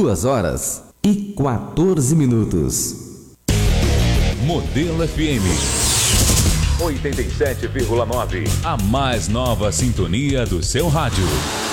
2h14. Modelo FM 87,9. A mais nova sintonia do seu rádio.